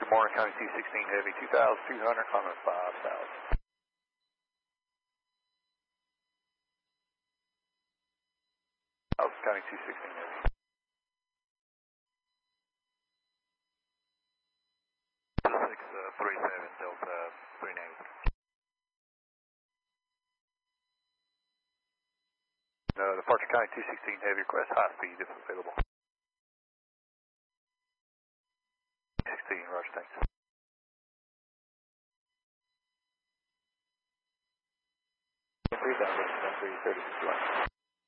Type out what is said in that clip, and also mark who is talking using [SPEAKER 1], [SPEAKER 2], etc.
[SPEAKER 1] Good morning, County 216 Heavy, 2,200 on 5,000. County 216 Heavy.
[SPEAKER 2] 2637 Delta 390.
[SPEAKER 1] Departure County 216 Heavy, request high speed if available. 16, Roger, thanks. 3,000, 36